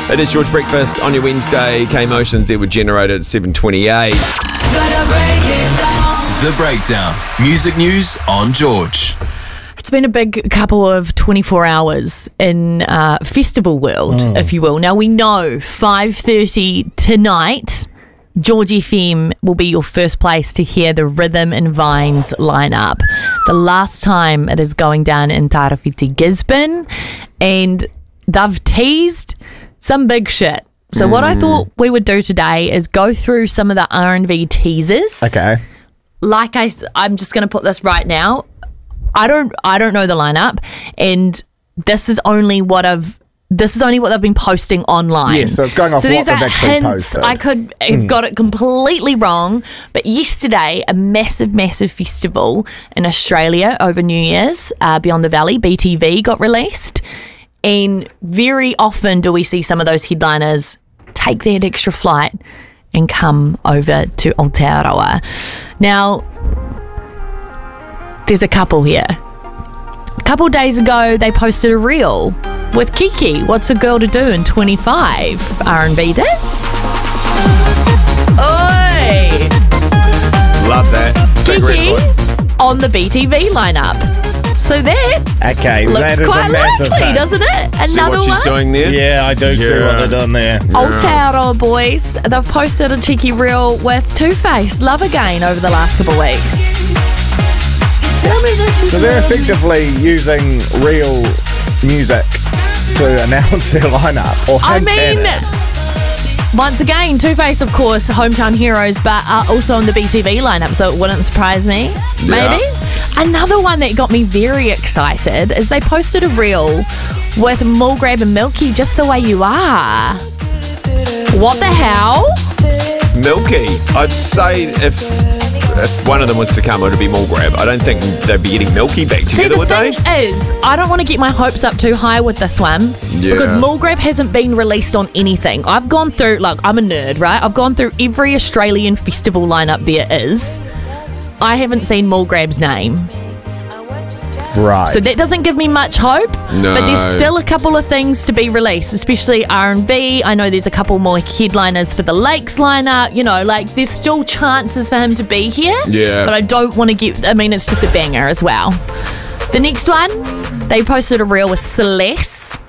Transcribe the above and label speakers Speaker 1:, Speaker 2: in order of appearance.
Speaker 1: It is George Breakfast on your Wednesday. K-Motions there were generated at 7:28.
Speaker 2: The Breakdown. Music news on George.
Speaker 3: It's been a big couple of 24 hours in festival world, if you will. Now, we know 5:30 tonight, George FM will be your first place to hear the Rhythm and Vines lineup. The last time it is going down in Tarawhiti, Gisborne, and they've teased some big shit. So what I thought we would do today is go through some of the R&B teasers.
Speaker 4: Okay.
Speaker 3: Like I'm just going to put this right now. I don't know the lineup, and this is only what they've been posting online.
Speaker 4: Yes, so it's going off
Speaker 3: so
Speaker 4: what
Speaker 3: there's
Speaker 4: they've actually
Speaker 3: hints.
Speaker 4: posted.
Speaker 3: I could have got it completely wrong, but yesterday a massive festival in Australia over New Year's, Beyond the Valley, BTV, got released, and very often do we see some of those headliners take that extra flight and come over to Aotearoa. Now, there's a couple here. A couple days ago, they posted a reel with Kiki. What's a girl to do in 25? R&B did. Oi!
Speaker 1: Love that. Big
Speaker 3: Kiki
Speaker 1: record.
Speaker 3: on the BTV lineup. So that
Speaker 4: Okay,
Speaker 3: looks
Speaker 4: that is
Speaker 3: quite
Speaker 4: a massive
Speaker 3: likely,
Speaker 4: thing.
Speaker 3: doesn't it?
Speaker 1: See
Speaker 3: Another
Speaker 1: what she's
Speaker 3: one.
Speaker 1: doing there?
Speaker 4: Yeah, I do see what they're doing there.
Speaker 3: Aotearoa boys, they've posted a cheeky reel with Two-Face, Love Again, over the last couple of weeks. Tell me that you
Speaker 4: So they're
Speaker 3: love me.
Speaker 4: effectively using real music to announce their lineup. Or
Speaker 3: I
Speaker 4: hint at
Speaker 3: mean,
Speaker 4: it.
Speaker 3: once again, Two-Face, of course, hometown heroes, but also on the BTV lineup, so it wouldn't surprise me. Maybe. Another one that got me very excited is they posted a reel with Mulgrave and Milky, Just the Way You Are. What the hell?
Speaker 1: Milky. I'd say if one of them was to come, it would be Mulgrave. I don't think they'd be getting Milky back
Speaker 3: See,
Speaker 1: together,
Speaker 3: the
Speaker 1: would they?
Speaker 3: thing is, I don't want to get my hopes up too high with this one because Mulgrave hasn't been released on anything. I've gone through, like, I'm a nerd, right? I've gone through every Australian festival lineup there is. I haven't seen Mulgrave's name.
Speaker 4: Right.
Speaker 3: So that doesn't give me much hope.
Speaker 1: No.
Speaker 3: But there's still a couple of things to be released, especially R&B. I know there's a couple more headliners for the Lakes lineup. You know, like, there's still chances for him to be here.
Speaker 1: Yeah.
Speaker 3: But I don't want to it's just a banger as well. The next one, they posted a reel with Celeste.